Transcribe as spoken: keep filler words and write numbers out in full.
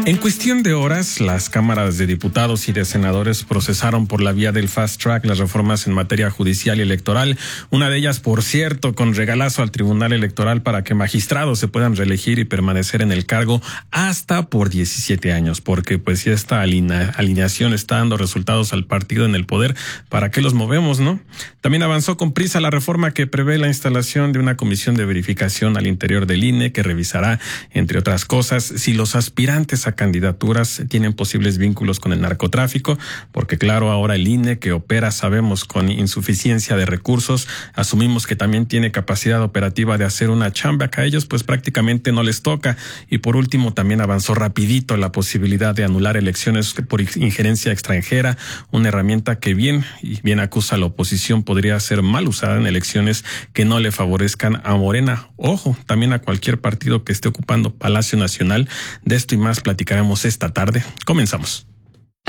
En cuestión de horas, las cámaras de diputados y de senadores procesaron por la vía del fast track las reformas en materia judicial y electoral. Una de ellas, por cierto, con regalazo al Tribunal Electoral para que magistrados se puedan reelegir y permanecer en el cargo hasta por diecisiete años, porque pues si esta alinea, alineación está dando resultados al partido en el poder, ¿para qué los movemos, no? También avanzó con prisa la reforma que prevé la instalación de una comisión de verificación al interior del I N E que revisará, entre otras cosas, si los aspirantes a candidaturas tienen posibles vínculos con el narcotráfico, porque claro, ahora el I N E que opera, sabemos, con insuficiencia de recursos, asumimos que también tiene capacidad operativa de hacer una chamba que a ellos pues prácticamente no les toca. Y por último también avanzó rapidito la posibilidad de anular elecciones por injerencia extranjera, una herramienta que bien y bien acusa a la oposición podría ser mal usada en elecciones que no le favorezcan a Morena. Ojo, también a cualquier partido que esté ocupando Palacio Nacional. De esto y más platicaremos esta tarde. Comenzamos.